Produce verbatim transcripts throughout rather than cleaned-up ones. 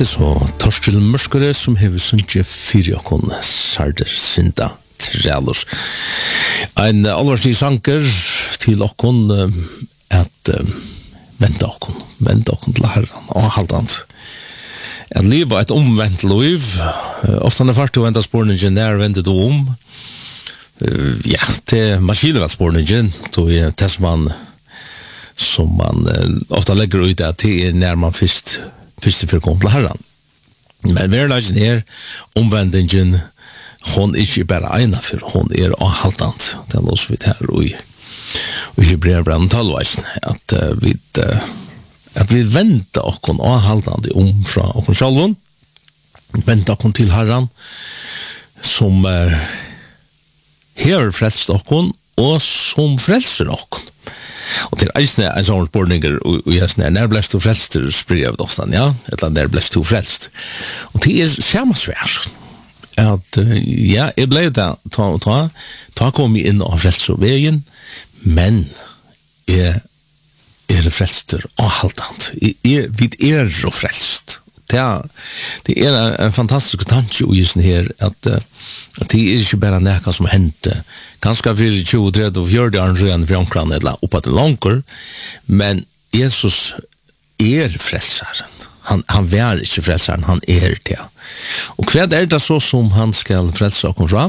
Det er så Torskild Mørskere som hever sunnkje fyrjakon sarder synda trealor. En alvarslig sanker til okkon at vente okkon, vente okkon til herran og haldant. En liv et omvendt liv, ofta er fart å vente spårningen nær ventet om. Ja, det maskinevært spårningen, tog jeg test man som man ofta legger ut at det er nær man først Først for kom til herran. Men verlagen er omvendingen, hon er ikke bare ena for, hon er avhaltant. Det er også vidt her og i, i Hebreerbrevet tolvveisen, at uh, vi uh, at vi venter okkon avhaltande om fra okkon sjalvun, venter okkon til herran, som uh, hever frelst okkon, og som frelser okkon. Og til eisne er sånne spørninger, og jeg er nær blest du frelst, spør jeg ofte, ja, eller nær blest du frelst. Og det er samasvær, at, ja, jeg ble da, ta, ta, ta kom jeg inn og frelst og veien, men jeg er frelster og halvdant. Vi er og frelst. Det er, det er en fantastisk tanke i just her, at, at det er ikke bare nekka som hendte, ganske fyrir tjue, tretti og fjorti år siden for omkran, eller oppa til langer, men Jesus er frelsaren. Han, han vær ikke frelsaren, han er det. Og hva er det så som han skal frelse oss fra?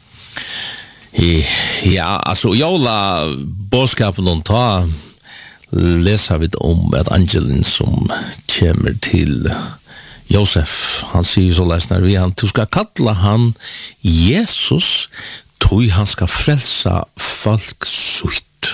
Ja, altså, jævla bådskapen om ta, leser vi om et angelen som kommer til Josef. Han sier så lesner vi han, du skal kalla han Jesus, tog han skal frelsa folk sutt.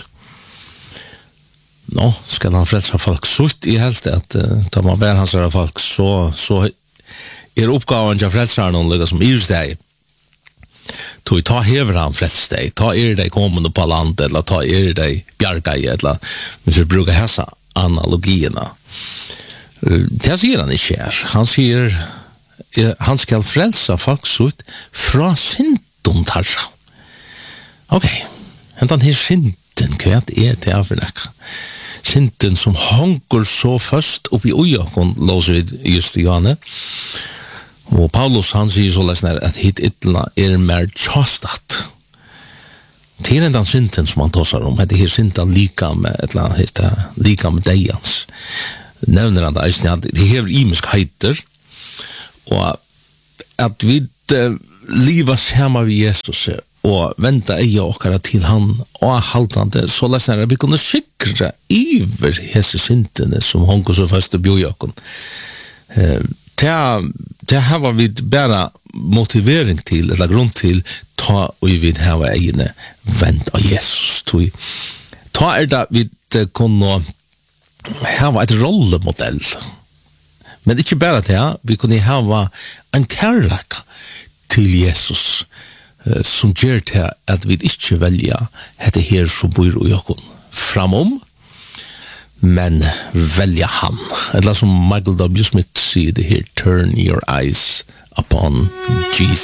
Nå, skal han frelsa folk sutt i helst at uh, da man bär hans er folk, så, så er oppgaven til frelsaren og lukka som yrsteg. Tog ta hever han frelsteg, ta er deg kommende på land, eller ta er deg bjargai, eller hvis vi bruker hessa analogierna. Det sier han ikke her. Han sier han skal frelsa folk sutt fra synden tarra. Ok, hentan her synden, hva er det av nek? Synden som hanker så først oppi ujakon, låser vi just i gane. Og Paulus han sier så lesner at hit ytla er mer tjastat. Det er den synden som han tåsar om, det er synden lika med, etla, lika med deians. Nevner han det, at det hever imisk heiter, og at vi uh, livas hemma vi Jesus, og venta eia okkara til han, og haltande, så lesner at vi kunne sikra iver hese syndene som honker så fast og bjojakon. Uh, det her var vi bare motivering til, eller grunn til, ta og vi hava egne vent av Jesus. Ta er det vi kunne hava et rollemodell. Men ikke bare det, vi kunne hava en kærlek til Jesus, uh, som gjør til at vi ikke velger dette her som bor i oss framom, men velja han. Eller som Michael W. Smith sier det her, turn your eyes upon Jesus.